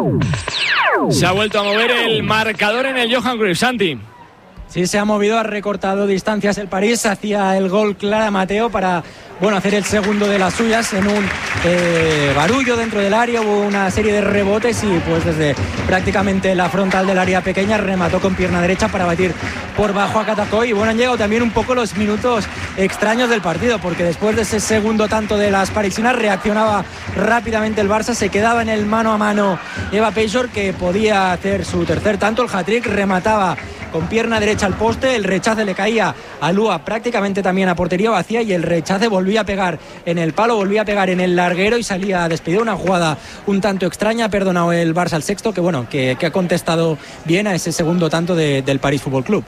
Se ha vuelto a mover el marcador en el Johan Cruyff, Santi. Sí, se ha movido, ha recortado distancias el París, hacía el gol Clara Mateo para hacer el segundo de las suyas en un barullo dentro del área. Hubo una serie de rebotes y pues desde prácticamente la frontal del área pequeña remató con pierna derecha para batir por bajo a Catacoy. Y han llegado también un poco los minutos extraños del partido, porque después de ese segundo tanto de las parisinas reaccionaba rápidamente el Barça, se quedaba en el mano a mano Eva Peixor, que podía hacer su tercer tanto, el hat-trick, remataba con pierna derecha al poste, el rechace le caía a Lua prácticamente también a portería vacía y el rechace volvía a pegar en el palo, volvía a pegar en el larguero y salía a despedir. Una jugada un tanto extraña, ha perdonado el Barça al sexto, que ha contestado bien a ese segundo tanto del París Fútbol Club.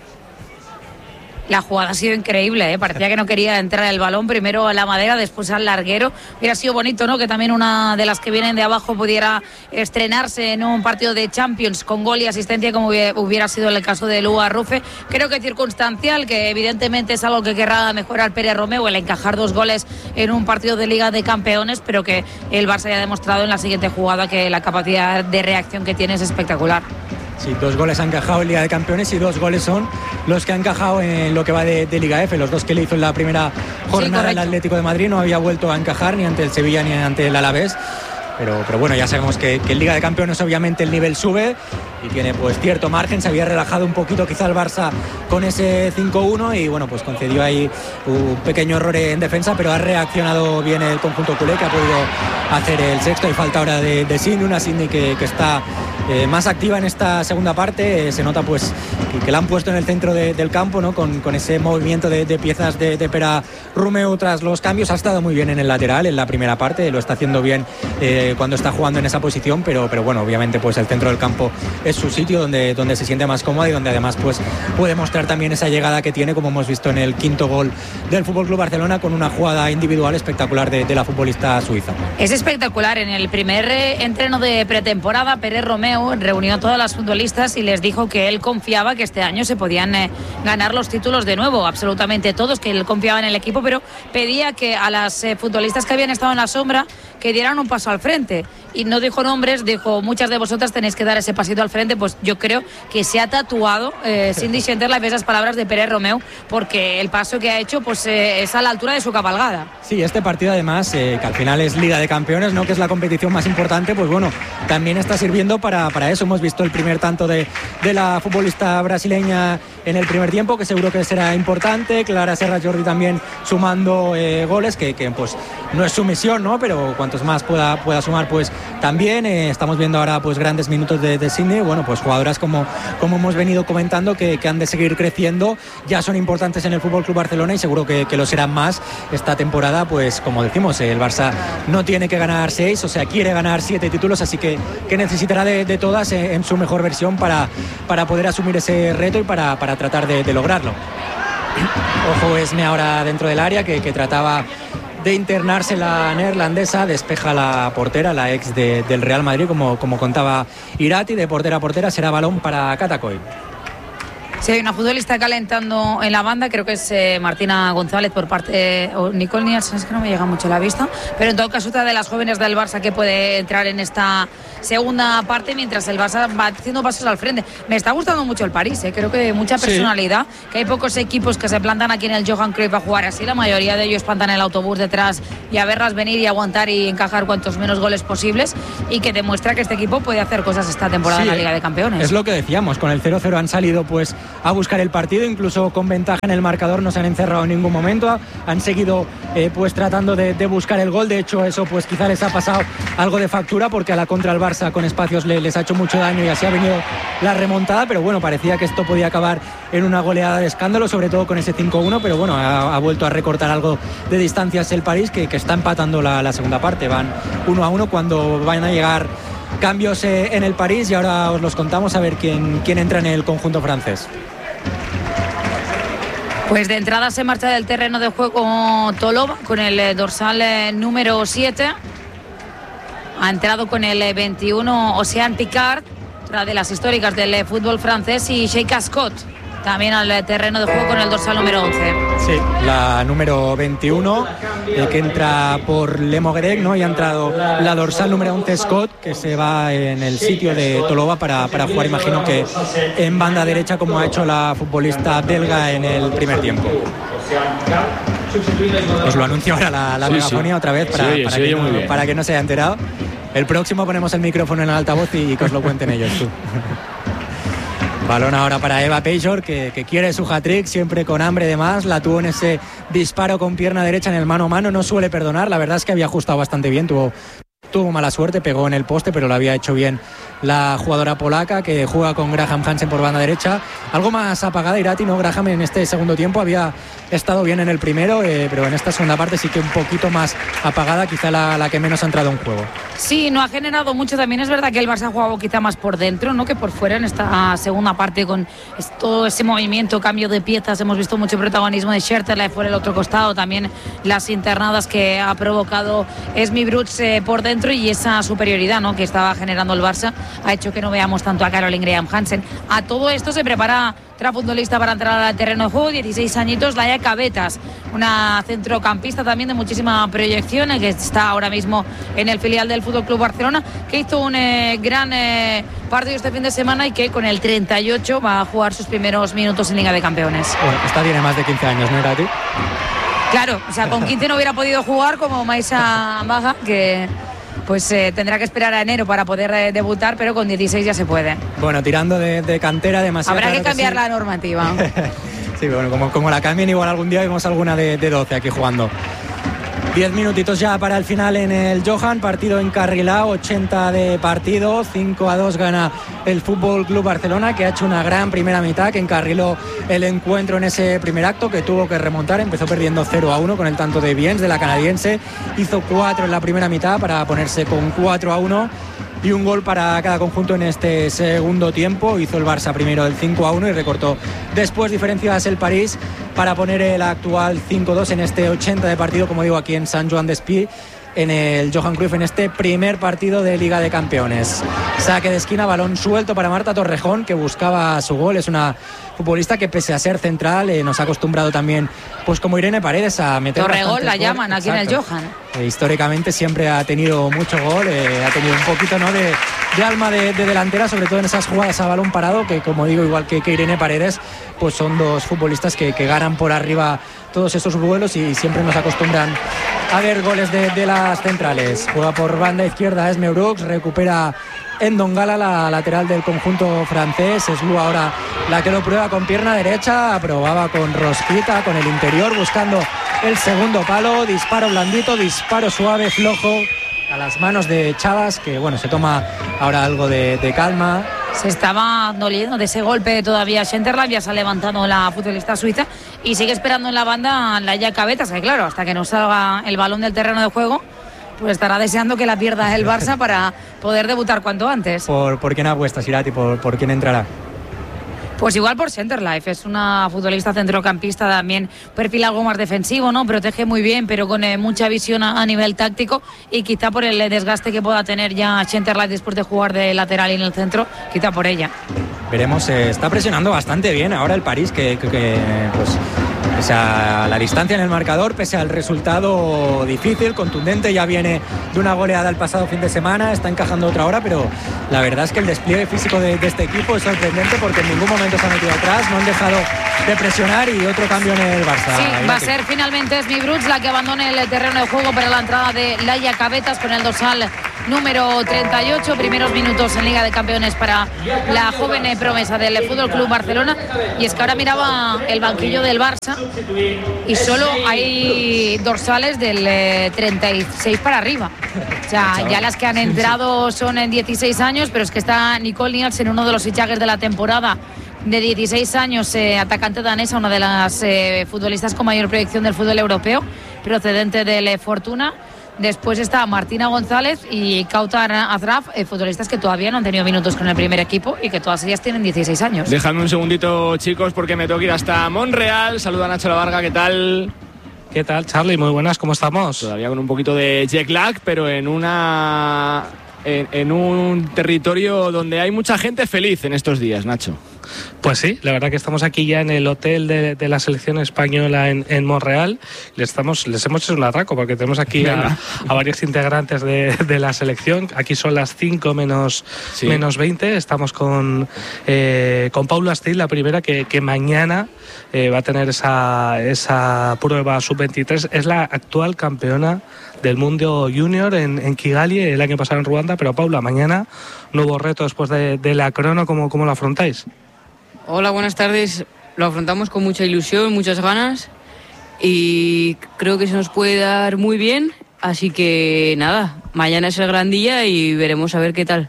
La jugada ha sido increíble, parecía que no quería entrar el balón, primero a la madera, después al larguero. Hubiera sido bonito, ¿no?, que también una de las que vienen de abajo pudiera estrenarse en un partido de Champions con gol y asistencia, como hubiera sido el caso de Lua Rufe. Creo que circunstancial, que evidentemente es algo que querrá mejorar Pérez Romeu, el encajar 2 goles en un partido de Liga de Campeones, pero que el Barça ya ha demostrado en la siguiente jugada que la capacidad de reacción que tiene es espectacular. Sí, 2 goles han encajado en Liga de Campeones y 2 goles son los que han encajado en lo que va de Liga F. Los 2 que le hizo en la primera jornada el Atlético de Madrid, no había vuelto a encajar ni ante el Sevilla ni ante el Alavés. Pero bueno, ya sabemos que en Liga de Campeones obviamente el nivel sube y tiene pues cierto margen. Se había relajado un poquito quizá el Barça con ese 5-1 y pues concedió ahí un pequeño error en defensa, pero ha reaccionado bien el conjunto culé, que ha podido hacer el sexto. Hay falta ahora de Cindy, una Cindy que está más activa en esta segunda parte. Se nota pues que la han puesto en el centro del campo, ¿no?, con ese movimiento de piezas de Pere Romeu tras los cambios. Ha estado muy bien en el lateral en la primera parte, lo está haciendo bien cuando está jugando en esa posición, pero bueno, obviamente pues el centro del campo es su sitio donde se siente más cómoda y donde además pues puede mostrar también esa llegada que tiene, como hemos visto en el quinto gol del FC Barcelona, con una jugada individual espectacular de la futbolista suiza. Es espectacular. En el primer entreno de pretemporada, Pérez Romeu reunió a todas las futbolistas y les dijo que él confiaba que este año se podían ganar los títulos de nuevo, absolutamente todos, que él confiaba en el equipo, pero pedía que a las futbolistas que habían estado en la sombra que dieran un paso al frente. Y no dijo nombres, dijo: muchas de vosotras tenéis que dar ese pasito al frente. Pues yo creo que se ha tatuado Cindy Schenterlaff esas palabras de Pérez Romeu, porque el paso que ha hecho pues es a la altura de su cabalgada. Sí, este partido además, que al final es Liga de Campeones, ¿no?, que es la competición más importante, pues también está sirviendo para eso. Hemos visto el primer tanto de la futbolista brasileña en el primer tiempo, que seguro que será importante. Clara Serra Jordi también sumando goles, que pues no es su misión, ¿no?, pero cuantos más pueda sumar, pues también. Estamos viendo ahora pues grandes minutos de Sydney, pues jugadoras como hemos venido comentando, que han de seguir creciendo, ya son importantes en el FC Barcelona y seguro que lo serán más esta temporada. Pues como decimos, el Barça no tiene que ganar 6, o sea, quiere ganar 7 títulos, así que necesitará de todas en su mejor versión para poder asumir ese reto y para tratar de lograrlo. Ojo, Esme ahora dentro del área, que trataba de internarse la neerlandesa, despeja la portera, la ex del Real Madrid, como contaba Irati. De portera a portera será balón para Catacoy. Sí, hay una futbolista calentando en la banda, creo que es Martina González por parte, o Nicole Nielsen, es que no me llega mucho la vista, pero en todo caso otra de las jóvenes del Barça que puede entrar en esta segunda parte, mientras el Barça va haciendo pasos al frente. Me está gustando mucho el París, creo que mucha personalidad, sí, que hay pocos equipos que se plantan aquí en el Johan Cruyff a jugar así. La mayoría de ellos plantan el autobús detrás y a verlas venir y aguantar y encajar cuantos menos goles posibles, y que demuestra que este equipo puede hacer cosas esta temporada en la Liga de Campeones. Es lo que decíamos, con el 0-0 han salido pues a buscar el partido, incluso con ventaja en el marcador, no se han encerrado en ningún momento, han seguido pues tratando de buscar el gol. De hecho, eso pues quizá les ha pasado algo de factura, porque a la contra el Barça con espacios les ha hecho mucho daño y así ha venido la remontada, pero parecía que esto podía acabar en una goleada de escándalo, sobre todo con ese 5-1, pero ha vuelto a recortar algo de distancias el París, que está empatando la segunda parte. Van 1-1 cuando van a llegar cambios en el París, y ahora os los contamos, a ver quién entra en el conjunto francés. Pues de entrada se marcha del terreno de juego Toloba con el dorsal número 7. Ha entrado con el 21 Océane Picard, otra de las históricas del fútbol francés, y Sheikha Scott, también al terreno de juego con el dorsal número 11. Sí, la número 21, que entra por Lemogrec, ¿no? Y ha entrado la dorsal número 11 Scott, que se va en el sitio de Toloba para jugar, imagino que en banda derecha, como ha hecho la futbolista belga en el primer tiempo. Os lo anuncio ahora la megafonía otra vez para que no se haya enterado. El próximo ponemos el micrófono en el altavoz y que os lo cuenten ellos, tú. Balón ahora para Eva Pejor, que quiere su hat-trick, siempre con hambre de más. La tuvo en ese disparo con pierna derecha en el mano a mano, no suele perdonar. La verdad es que había ajustado bastante bien, tuvo mala suerte, pegó en el poste, pero lo había hecho bien la jugadora polaca, que juega con Graham Hansen por banda derecha. Algo más apagada Irati, ¿no? Graham en este segundo tiempo había estado bien en el primero, pero en esta segunda parte sí que un poquito más apagada, quizá la que menos ha entrado en juego. Sí, no ha generado mucho. También es verdad que el Barça ha jugado quizá más por dentro, ¿no?, que por fuera en esta segunda parte, con todo ese movimiento, cambio de piezas. Hemos visto mucho protagonismo de Scherterla por el otro costado, también las internadas que ha provocado Esmi Brooks por dentro, y esa superioridad, ¿no?, que estaba generando el Barça ha hecho que no veamos tanto a Caroline Graham Hansen. A todo esto se prepara otra futbolista para entrar al terreno de juego, 16 añitos, Laia Cabetas, una centrocampista también de muchísima proyección, que está ahora mismo en el filial del Fútbol Club Barcelona, que hizo un gran partido este fin de semana y que con el 38 va a jugar sus primeros minutos en Liga de Campeones. Bueno, esta tiene más de 15 años, ¿no, Irati? Claro, o sea, con 15 no hubiera podido jugar, como Maisa Baja, que pues tendrá que esperar a enero para poder debutar, pero con 16 ya se puede. Bueno, tirando de cantera demasiado. Habrá que cambiar la normativa. Sí, bueno, como la cambien, igual algún día vemos alguna de 12 aquí jugando. 10 minutitos ya para el final en el Johan, partido encarrilado, 80 de partido, 5-2 gana el Fútbol Club Barcelona, que ha hecho una gran primera mitad, que encarriló el encuentro en ese primer acto, que tuvo que remontar, empezó perdiendo 0-1 con el tanto de Biens, de la canadiense, hizo 4 en la primera mitad para ponerse con 4-1 y un gol para cada conjunto en este segundo tiempo. Hizo el Barça primero el 5-1 y recortó después diferencias el París para poner el actual 5-2 en este 80 de partido, como digo, aquí en Sant Joan d'Espí, en el Johan Cruyff, en este primer partido de Liga de Campeones. Saque de esquina, balón suelto para Marta Torrejón, que buscaba su gol. Es una futbolista que, pese a ser central, nos ha acostumbrado también, pues como Irene Paredes, a meter Torregol la llaman aquí. Exacto. En el Johan. Históricamente siempre ha tenido mucho gol, ha tenido un poquito, ¿no?, de alma de delantera, sobre todo en esas jugadas a balón parado, que, como digo, igual que Irene Paredes, pues son dos futbolistas que ganan por arriba todos esos vuelos y siempre nos acostumbran a ver goles de las centrales. Juega por banda izquierda Esme Brooks, recupera Endongala, la lateral del conjunto francés. Es Lu ahora la que lo prueba con pierna derecha, probaba con rosquita, con el interior, buscando el segundo palo. Disparo blandito, disparo suave, flojo, a las manos de Chavas, que bueno, se toma ahora algo de calma. Se estaba doliendo de ese golpe todavía Schenterland, ya se ha levantado la futbolista suiza y sigue esperando en la banda Laia Cabetas, que claro, hasta que no salga el balón del terreno de juego, pues estará deseando que la pierda el Barça para poder debutar cuanto antes. ¿Por quién apuestas, Irati? ¿Por quién entrará? Pues igual por Centerlife, es una futbolista centrocampista también, perfil algo más defensivo, ¿no? Protege muy bien, pero con mucha visión a nivel táctico, y quizá por el desgaste que pueda tener ya Centerlife después de jugar de lateral y en el centro, quizá por ella. Veremos, está presionando bastante bien ahora el París, que pues, pese a la distancia en el marcador, pese al resultado difícil, contundente, ya viene de una goleada el pasado fin de semana, está encajando otra hora, pero la verdad es que el despliegue físico de este equipo es sorprendente, porque en ningún momento se han metido atrás, no han dejado de presionar, y otro cambio en el Barça. Sí, va a ser finalmente Esmi Brooks la que abandone el terreno de juego para la entrada de Laia Cabetas con el dorsal número 38, primeros minutos en Liga de Campeones para la joven promesa del Fútbol Club Barcelona. Y es que ahora miraba el banquillo del Barça y solo hay dorsales del 36 para arriba. O sea, ya las que han entrado son en 16 años, pero es que está Nicole Nielsen, uno de los fichajes de la temporada, de 16 años, atacante danesa, una de las futbolistas con mayor proyección del fútbol europeo, procedente del Fortuna. Después está Martina González y Kautar Azraf, futbolistas que todavía no han tenido minutos con el primer equipo y que todas ellas tienen 16 años. Dejadme un segundito, chicos, porque me tengo que ir hasta Monreal. Saluda a Nacho La Varga, ¿qué tal? ¿Qué tal, Charlie? Muy buenas, ¿cómo estamos? Todavía con un poquito de jet lag, pero en un territorio donde hay mucha gente feliz en estos días, Nacho. Pues sí, la verdad que estamos aquí ya en el hotel de la selección española en Montreal. Les hemos hecho un atraco porque tenemos aquí a varios integrantes de la selección. Aquí son las 5 menos 20. Estamos con Paula Still, la primera que mañana va a tener esa prueba sub-23. Es la actual campeona del mundo junior en Kigali, el año pasado en Ruanda. Pero Paula, mañana nuevo reto después de la crono. ¿Cómo lo afrontáis? Hola, buenas tardes. Lo afrontamos con mucha ilusión, muchas ganas y creo que se nos puede dar muy bien. Así que nada, mañana es el gran día y veremos a ver qué tal.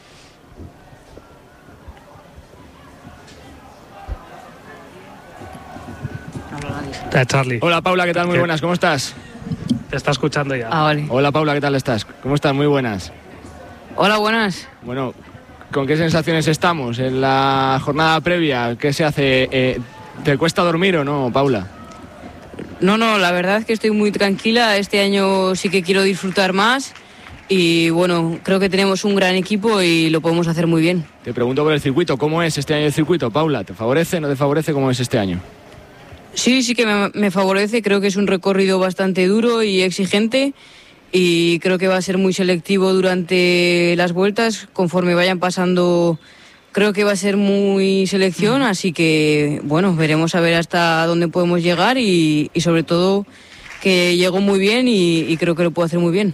Charlie. Hola Paula, ¿qué tal? Muy buenas, ¿cómo estás? Te está escuchando ya. Vale. Hola Paula, ¿qué tal estás? ¿Cómo estás? Muy buenas. Hola, buenas. Bueno, ¿con qué sensaciones estamos en la jornada previa? ¿Qué se hace? ¿Te cuesta dormir o no, Paula? No, la verdad es que estoy muy tranquila. Este año sí que quiero disfrutar más y bueno, creo que tenemos un gran equipo y lo podemos hacer muy bien. Te pregunto por el circuito. ¿Cómo es este año el circuito, Paula? ¿Te favorece, no te favorece? ¿Cómo es este año? Sí que me favorece. Creo que es un recorrido bastante duro y exigente y creo que va a ser muy selectivo durante las vueltas. Conforme vayan pasando, creo que va a ser muy selección, así que bueno, veremos a ver hasta dónde podemos llegar y sobre todo que llego muy bien y creo que lo puedo hacer muy bien.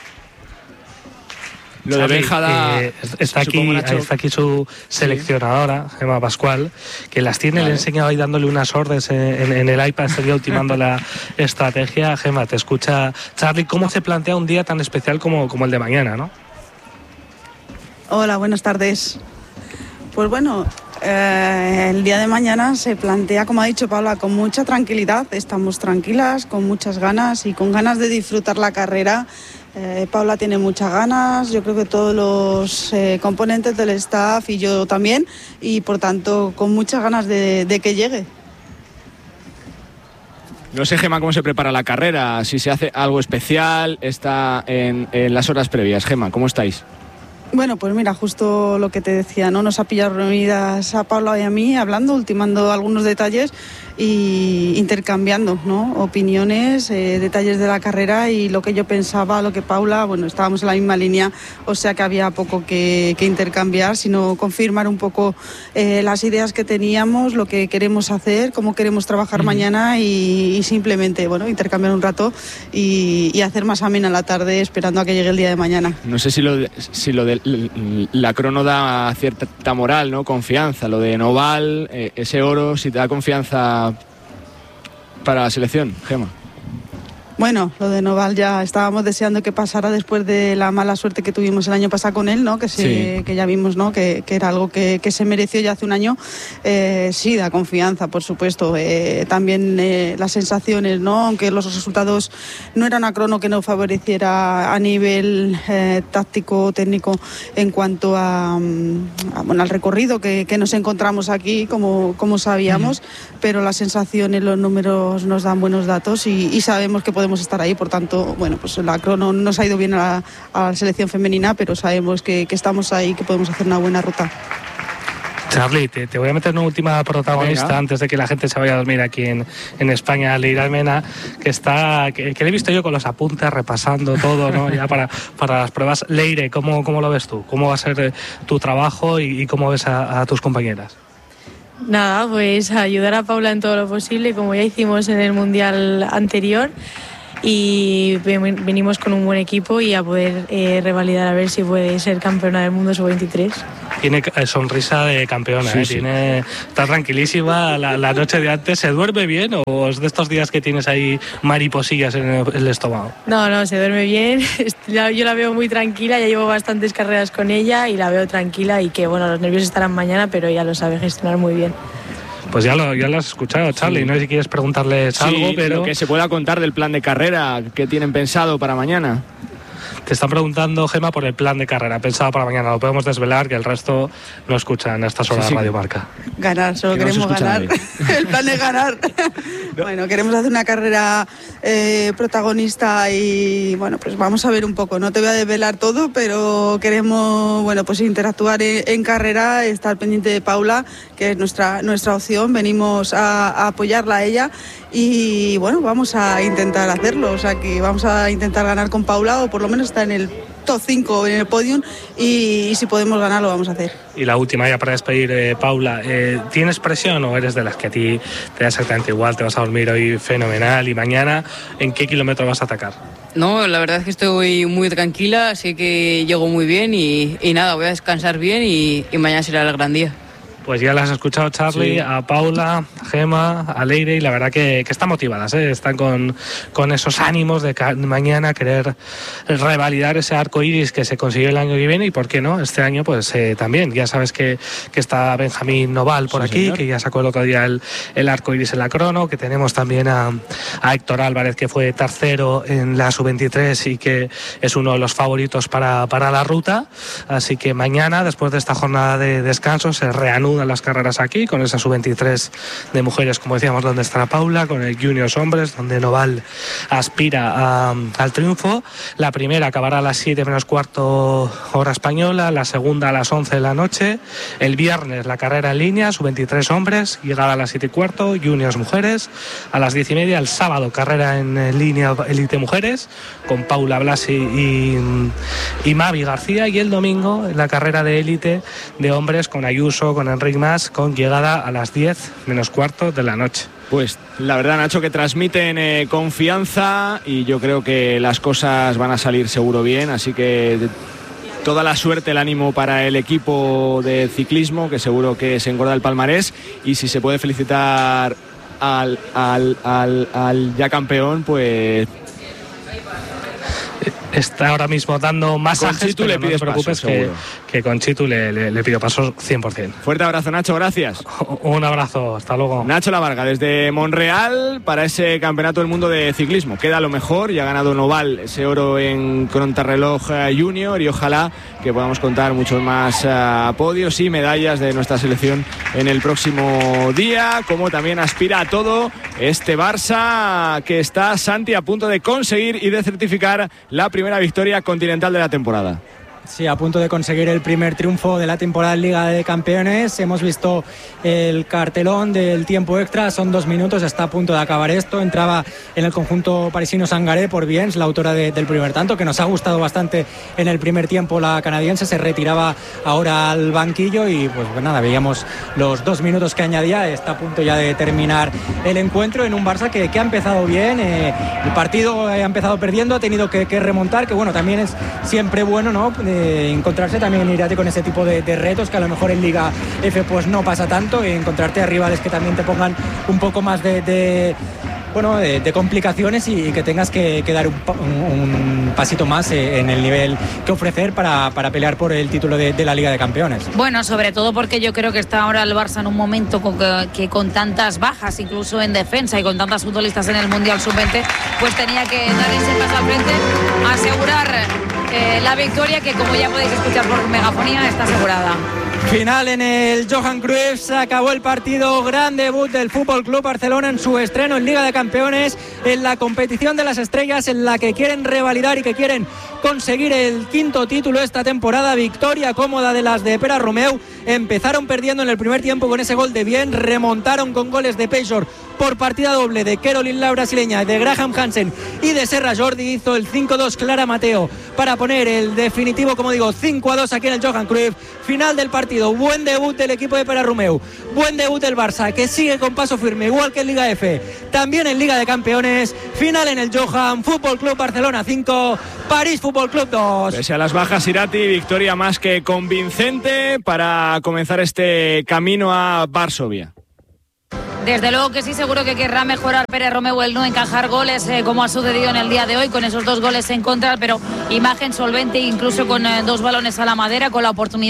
Lo de Benja está aquí su seleccionadora, Gemma Pascual, que las tiene, le he enseñado ahí dándole unas órdenes en el iPad, estaría ultimando la estrategia. Gemma, te escucha Charlie. ¿Cómo se plantea un día tan especial como el de mañana, no? Hola, buenas tardes. Pues bueno, el día de mañana se plantea, como ha dicho Paula, con mucha tranquilidad. Estamos tranquilas, con muchas ganas y con ganas de disfrutar la carrera. Paula tiene muchas ganas, yo creo que todos los componentes del staff y yo también, y por tanto con muchas ganas de que llegue. No sé, Gemma, cómo se prepara la carrera, si se hace algo especial, está en las horas previas. Gemma, ¿cómo estáis? Bueno, pues mira, justo lo que te decía, ¿no? Nos ha pillado reunidas a Paula y a mí, hablando, ultimando algunos detalles y intercambiando, ¿no? Opiniones, detalles de la carrera y lo que yo pensaba, lo que Paula, bueno, estábamos en la misma línea, o sea que había poco que intercambiar, sino confirmar un poco las ideas que teníamos, lo que queremos hacer, cómo queremos trabajar mañana y simplemente, bueno, intercambiar un rato y hacer más amena la tarde esperando a que llegue el día de mañana. No sé si lo de la crono da cierta moral, ¿no? Confianza, lo de Noval, ese oro, si te da confianza para la selección, Gemma. Bueno, lo de Noval ya estábamos deseando que pasara después de la mala suerte que tuvimos el año pasado con él, ¿no? Que ya vimos, ¿no? Que era algo que se mereció ya hace un año. Sí, da confianza, por supuesto. También las sensaciones, ¿no? Aunque los resultados no eran una crono que nos favoreciera a nivel táctico, técnico, en cuanto al recorrido que nos encontramos aquí, como sabíamos, pero las sensaciones, los números nos dan buenos datos y sabemos que podemos estar ahí. Por tanto, bueno, pues la crono nos ha ido bien a la selección femenina, pero sabemos que estamos ahí, que podemos hacer una buena ruta. Charlie, te voy a meter una última protagonista. Venga. Antes de que la gente se vaya a dormir aquí en España, Leire Almena, que le he visto yo con los apuntes repasando todo, ¿no? Ya para las pruebas. Leire, ¿cómo lo ves tú? ¿Cómo va a ser tu trabajo y cómo ves a tus compañeras? Nada, pues ayudar a Paula en todo lo posible, como ya hicimos en el Mundial anterior, y venimos con un buen equipo y a poder revalidar a ver si puede ser campeona del mundo sub-23. Tiene sonrisa de campeona, sí. Está tranquilísima. La noche de antes, ¿se duerme bien o es de estos días que tienes ahí mariposillas en el estómago? No, se duerme bien. Yo la veo muy tranquila, ya llevo bastantes carreras con ella y la veo tranquila y que bueno, los nervios estarán mañana, pero ella lo sabe gestionar muy bien. Pues ya lo has escuchado, Charlie. Sí. No sé si quieres preguntarles algo, pero lo que se pueda contar del plan de carrera que tienen pensado para mañana. Te están preguntando, Gemma, por el plan de carrera pensado para mañana. Lo podemos desvelar, que el resto no escuchan a estas horas de Radio Marca. Ganar, solo que queremos ganar. El plan es ganar. No. Bueno, queremos hacer una carrera protagonista y bueno, pues vamos a ver un poco. No te voy a desvelar todo, pero queremos, bueno, pues interactuar en carrera, estar pendiente de Paula, que es nuestra opción. Venimos a apoyarla a ella y bueno, vamos a intentar hacerlo. O sea, que vamos a intentar ganar con Paula o por lo menos estar en el top 5 en el podium y si podemos ganar lo vamos a hacer. Y la última ya para despedir, Paula, ¿tienes presión o eres de las que a ti te da exactamente igual, te vas a dormir hoy fenomenal y mañana en qué kilómetro vas a atacar? No, la verdad es que estoy muy tranquila, sé que llego muy bien y nada, voy a descansar bien y mañana será el gran día. Pues ya las has escuchado, Charly, sí. A Paula, a Gemma, a Leire, y la verdad que están motivadas, ¿eh? Están con esos ánimos de mañana querer revalidar ese arco iris que se consiguió el año que viene y por qué no, este año pues también. Ya sabes que está Benjamín Noval por aquí, señor, que ya sacó el otro día el arco iris en la crono, que tenemos también a Héctor Álvarez, que fue tercero en la sub-23 y que es uno de los favoritos para la ruta. Así que mañana, después de esta jornada de descanso, se reanuda las carreras aquí, con esa sub-23 de mujeres, como decíamos, donde estará Paula, con el Juniors hombres, donde Noval aspira al triunfo. La primera acabará a las 7 menos cuarto hora española, la segunda a las 11 de la noche. El viernes la carrera en línea, sub-23 hombres, llegada a las 7 y cuarto, Juniors mujeres, a las 10:30. El sábado carrera en línea élite mujeres, con Paula Blasi y Mavi García, y el domingo la carrera de élite de hombres, con Ayuso, con Enric Mas, con llegada a las 10 menos cuarto de la noche. Pues la verdad, Nacho, que transmiten confianza y yo creo que las cosas van a salir seguro bien, así que toda la suerte, el ánimo para el equipo de ciclismo, que seguro que se engorda el palmarés, y si se puede felicitar al ya campeón, pues está ahora mismo dando masajes. Con Chitu le pides, no te preocupes, paso, que con Chitu le pido paso 100%. Fuerte abrazo, Nacho, gracias. Un abrazo, hasta luego. Nacho Lavarga desde Monreal para ese campeonato del mundo de ciclismo. Queda lo mejor, ya ha ganado Noval ese oro en contrarreloj junior, y ojalá que podamos contar muchos más podios y medallas de nuestra selección en el próximo día, como también aspira a todo este Barça que está, Santi, a punto de conseguir y de certificar la primera victoria continental de la temporada. Sí, a punto de conseguir el primer triunfo de la temporada en Liga de Campeones. Hemos visto el cartelón del tiempo extra, son 2 minutos, está a punto de acabar esto. Entraba en el conjunto parisino Sangaré por Biens, la autora del primer tanto, que nos ha gustado bastante en el primer tiempo. La canadiense se retiraba ahora al banquillo y pues nada, veíamos los 2 minutos que añadía. Está a punto ya de terminar el encuentro en un Barça que ha empezado bien. El partido ha empezado perdiendo, ha tenido que remontar, que bueno, también es siempre bueno, ¿no? Encontrarse también en Irate con ese tipo de retos que a lo mejor en Liga F pues no pasa tanto, encontrarte a rivales que también te pongan un poco más de complicaciones y que tengas que dar un pasito más en el nivel que ofrecer para pelear por el título de la Liga de Campeones. Bueno, sobre todo porque yo creo que está ahora el Barça en un momento que con tantas bajas, incluso en defensa, y con tantas futbolistas en el Mundial Sub-20, pues tenía que dar ese paso al frente, asegurar la victoria, que como ya podéis escuchar por megafonía está asegurada. Final en el Johan Cruyff, se acabó el partido, gran debut del Fútbol Club Barcelona en su estreno en Liga de Campeones, en la competición de las estrellas, en la que quieren revalidar y que quieren conseguir el 5º título esta temporada. Victoria cómoda de las de Pere Romeu. Empezaron perdiendo en el primer tiempo con ese gol de Bien, remontaron con goles de Peixor por partida doble de Caroline, la brasileña, de Graham Hansen y de Serra Jordi. Hizo el 5-2 Clara Mateo para poner el definitivo, como digo, 5-2 aquí en el Johan Cruyff. Final del partido, buen debut del equipo de Pere Romeu, buen debut del Barça, que sigue con paso firme, igual que en Liga F, también en Liga de Campeones. Final en el Johan, Fútbol Club Barcelona 5, París Fútbol Club 2. Pese a las bajas, Irati, victoria más que convincente para comenzar este camino a Varsovia. Desde luego que sí, seguro que querrá mejorar Pere Romeu el no encajar goles, como ha sucedido en el día de hoy, con esos 2 goles en contra, pero imagen solvente, incluso con 2 balones a la madera, con la oportunidad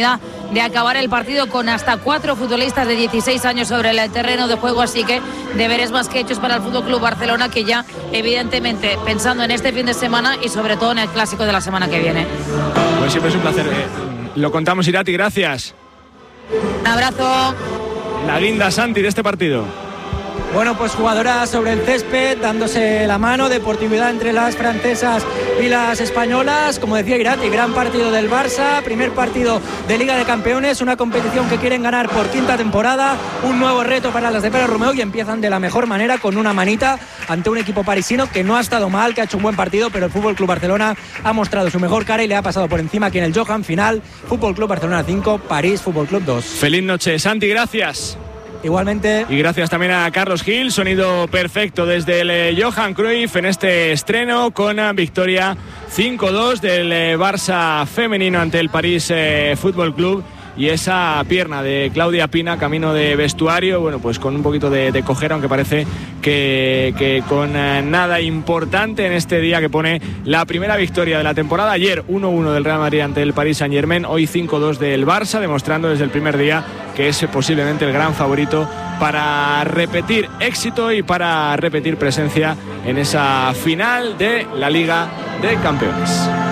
de acabar el partido con hasta 4 futbolistas de 16 años sobre el terreno de juego, así que deberes más que hechos para el FC Barcelona, que ya evidentemente pensando en este fin de semana y sobre todo en el clásico de la semana que viene. Pues siempre es un placer. Lo contamos, Irati, gracias. Un abrazo. La guinda, Santi, de este partido. Bueno, pues jugadoras sobre el césped, dándose la mano, deportividad entre las francesas y las españolas. Como decía Irati, gran partido del Barça, primer partido de Liga de Campeones, una competición que quieren ganar por 5ª temporada, un nuevo reto para las de Pérez Romeu, y empiezan de la mejor manera con una manita ante un equipo parisino que no ha estado mal, que ha hecho un buen partido, pero el FC Barcelona ha mostrado su mejor cara y le ha pasado por encima aquí en el Johan. Final, FC Barcelona 5, París Fútbol Club 2. Feliz noche, Santi, gracias. Igualmente. Y gracias también a Carlos Gil, sonido perfecto desde el Johan Cruyff en este estreno con victoria 5-2 del Barça femenino ante el París Fútbol Club. Y esa pierna de Claudia Pina camino de vestuario, bueno, pues con un poquito de cojera, aunque parece que con nada importante en este día que pone la primera victoria de la temporada. Ayer 1-1 del Real Madrid ante el Paris Saint-Germain, hoy 5-2 del Barça, demostrando desde el primer día que es posiblemente el gran favorito para repetir éxito y para repetir presencia en esa final de la Liga de Campeones.